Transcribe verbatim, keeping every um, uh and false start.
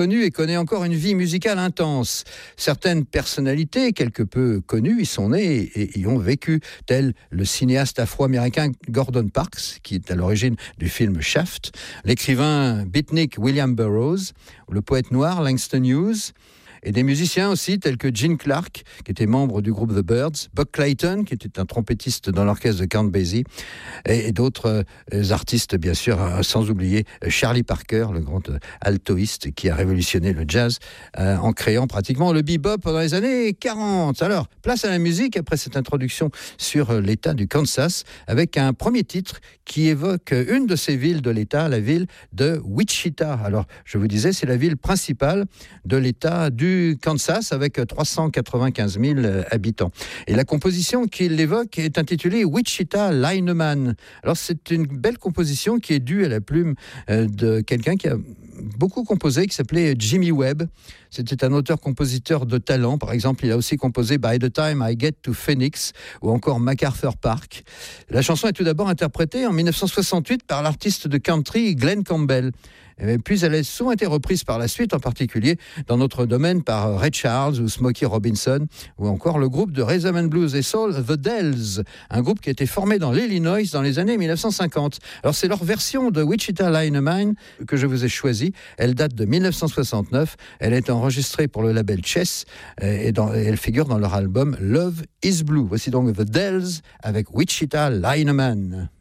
connu et connaît encore une vie musicale intense. Certaines personnalités quelque peu connues y sont nées et y ont vécu, tels le cinéaste afro-américain Gordon Parks, qui est à l'origine du film Shaft, l'écrivain beatnik William Burroughs, le poète noir Langston Hughes, et des musiciens aussi tels que Gene Clark, qui était membre du groupe The Byrds, Buck Clayton, qui était un trompettiste dans l'orchestre de Count Basie, et, et d'autres euh, artistes, bien sûr, euh, sans oublier euh, Charlie Parker, le grand euh, altoïste qui a révolutionné le jazz euh, en créant pratiquement le bebop pendant les années quarante. Alors, place à la musique après cette introduction sur euh, l'État du Kansas, avec un premier titre qui évoque une de ces villes de l'État, la ville de Wichita. Alors, je vous disais, c'est la ville principale de l'État du Kansas avec trois cent quatre-vingt-quinze mille habitants. Et la composition qu'il évoque est intitulée Wichita Lineman. Alors c'est une belle composition qui est due à la plume de quelqu'un qui a beaucoup composé, qui s'appelait Jimmy Webb. C'était un auteur-compositeur de talent. Par exemple, il a aussi composé By the Time I Get to Phoenix ou encore MacArthur Park. La chanson est tout d'abord interprétée en dix-neuf cent soixante-huit par l'artiste de country Glenn Campbell. Et puis elle a souvent été reprise par la suite, en particulier dans notre domaine par Ray Charles ou Smokey Robinson, ou encore le groupe de rhythm and blues et soul The Dells, un groupe qui a été formé dans l'Illinois dans les années dix-neuf cent cinquante. Alors c'est leur version de Wichita Lineman que je vous ai choisie. Elle date de dix-neuf cent soixante-neuf. Elle est enregistrée pour le label Chess et, dans, et elle figure dans leur album Love is Blue. Voici donc The Dells avec Wichita Lineman.